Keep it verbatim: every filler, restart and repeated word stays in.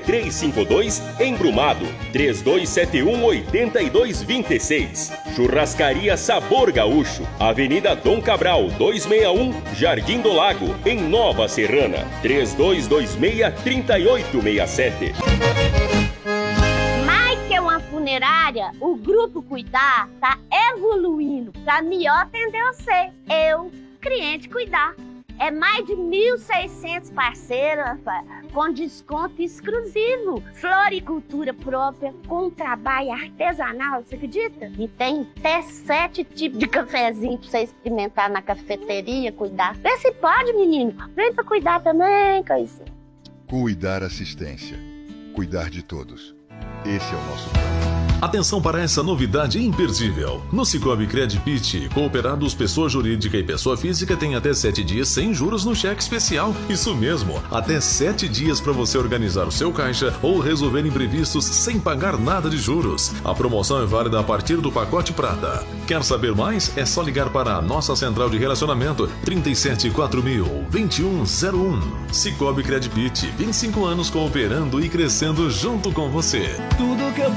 três cinco dois, em Brumado, três dois sete um, oito dois dois seis. Churrascaria Sabor Gaúcho, Avenida Dom Cabral, duzentos e sessenta e um, Jardim do Lago, em Nova Serrana, três dois dois seis, três oito seis sete. Mais que uma funerária, o Grupo Cuidar está evoluindo para melhor atender você, eu, cliente Cuidar. É mais de mil e seiscentos parceiros, rapaz, com desconto exclusivo. Floricultura própria, com trabalho artesanal, você acredita? E tem até sete tipos de cafezinho pra você experimentar na cafeteria, Cuidar. Vê se pode, menino. Vem pra Cuidar também, coisinha. Cuidar Assistência. Cuidar de todos. Esse é o nosso plano. Atenção para essa novidade imperdível. No Cicobi Credpit, cooperados pessoa jurídica e pessoa física tem até sete dias sem juros no cheque especial. Isso mesmo, até sete dias para você organizar o seu caixa ou resolver imprevistos sem pagar nada de juros. A promoção é válida a partir do pacote Prata. Quer saber mais? É só ligar para a nossa central de relacionamento trinta e sete quatro mil, vinte e um zero um. Cicobi Credpit, vinte e cinco anos cooperando e crescendo junto com você. Tudo que eu